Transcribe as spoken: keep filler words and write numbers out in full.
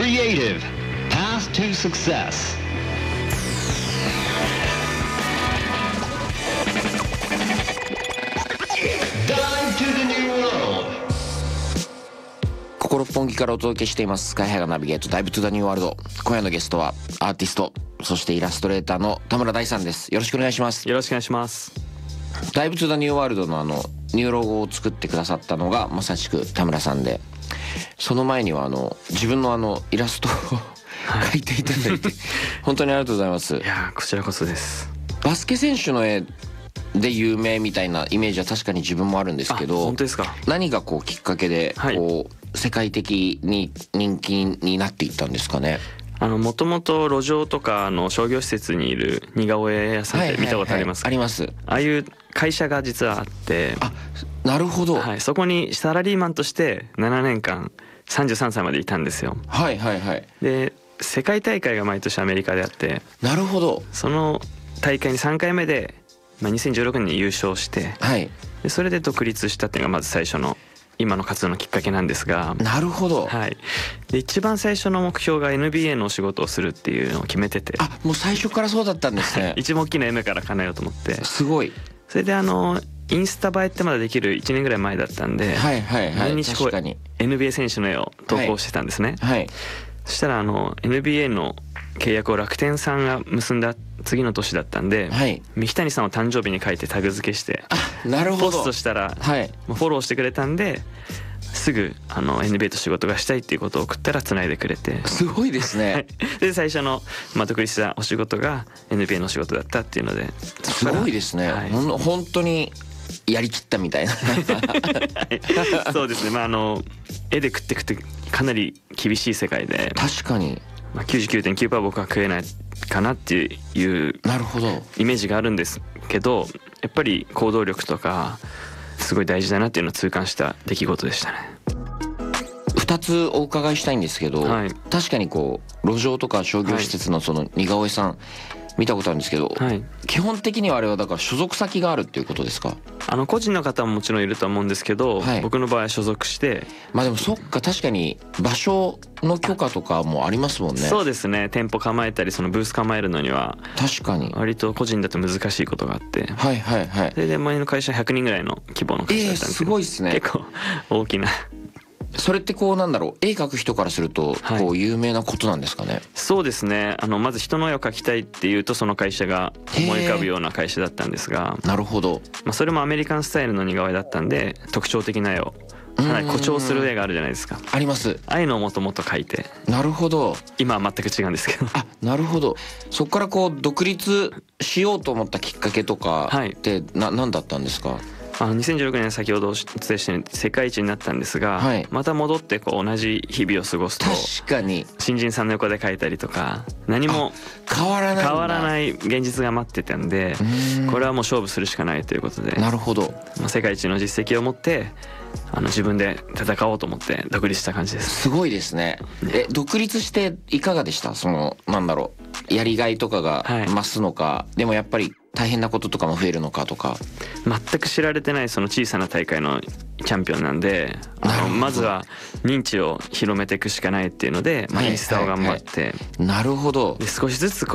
Creative Path to Success. Dive to the new world. ここ六本木からお届けしていますスカイハイがナビゲートダイブトゥザニューワールド。今夜のゲストはアーティスト、そしてイラストレーターの田村大さんです。よろしくお願いします。 よろしくお願いします。 ダイブトゥザニューワールドのあのニューロゴを作ってくださったのがまさしく田村さんで、その前にはあの自分のあのイラストを描いていただいて本当にありがとうございます。 いやこちらこそです。 バスケ選手の絵で有名みたいなイメージは確かに自分もあるんですけど、 本当ですか。 何がこうきっかけでこう世界的に人気になっていったんですかね。 あのもともと路上とかの商業施設にいる似顔絵屋さんって見たことありますか？ あります。 ああいう会社が実はあって、 あ、なるほど、 はい、そこにサラリーマンとしてななねんかんさんじゅうさんさいまでいたんですよ。 はいはいはい。 で世界大会が毎年アメリカであって、 なるほど。 その大会にさんかいめで、まあ、にせんじゅうろくねんに優勝して、 はい、 でそれで独立したっていうのがまず最初の今の活動のきっかけなんですが。 なるほど、 はい、で一番最初の目標が エヌビーエー のお仕事をするっていうのを決めてて、 あ、もう最初からそうだったんですね。 一番大きな夢から叶えようと思って、 すごい。 それであのインスタ映えってまだできるいちねんぐらい前だったんで、 はいはいはい、 毎日こう確かにエヌビーエー 選手の絵を投稿してたんですね。 はい、 そしたらあの エヌビーエー の契約を楽天さんが結んだ次の年だったんで、 はい、 三木谷さんを誕生日に書いてタグ付けしてあ、なるほど、 ポストしたら、 はい、 フォローしてくれたんで、すぐあの エヌビーエー と仕事がしたいっていうことを送ったら繋いでくれて、 すごいですね。 で最初のまあ独立したお仕事が エヌビーエー の仕事だったっていうので、 すごいですね、 はい、 ほん本当にやりきったみたいなそうですね。まああの絵で食ってくってかなり厳しい世界で、 確かに、 まあ、きゅうじゅうきゅうてんきゅうパーセント 僕は食えないかなっていうなるほどイメージがあるんですけど、やっぱり行動力とかすごい大事だなっていうのを痛感した出来事でしたね。 ふたつお伺いしたいんですけど、 はい、 確かにこう路上とか商業施設のその似顔絵さん見たことあるんですけど、はい、基本的にはあれはだから所属先があるっていうことですか？ あの個人の方ももちろんいると思うんですけど、はい、僕の場合は所属して、 まあでもそっか、確かに場所の許可とかもありますもんね。 そうですね。店舗構えたりそのブース構えるのには確かに割と個人だと難しいことがあって、 はいはいはい。 それで前の会社ひゃくにんぐらいの規模の会社だったんですけど、 えー、すごいですね。 結構大きな。 それってこうなんだろう、絵描く人からするとこう有名なことなんですかね？はい、 そうですね。あのまず人の絵を描きたいっていうとその会社が思い浮かぶような会社だったんですが、 なるほど、 まあ、それもアメリカンスタイルの似顔絵だったんで、特徴的な絵をかなり誇張する絵があるじゃないですか。 あります。 ああいうのをもともと描いて。 なるほど。 今は全く違うんですけど。 あ、なるほど。そこからこう独立しようと思ったきっかけとかってな、何だったんですか？ あのにせんじゅうろくねん先ほどお伝えして世界一になったんですが、はい、また戻ってこう同じ日々を過ごすと、 確かに新人さんの横で描いたりとか何も変わらない変わらない現実が待ってたんで、これはもう勝負するしかないということで、 なるほど、 まあ、世界一の実績を持ってあの自分で戦おうと思って独立した感じです。 すごいですね。え、独立していかがでした？そのなんだろう、やりがいとかが増すのか、はい、でもやっぱり大変なこととかも増えるのかとか。 全く知られてないその小さな大会のチャンピオンなんで、あのまずは認知を広めていくしかないっていうので、まあ、インスタを頑張って、 なるほど、 で少しずつこ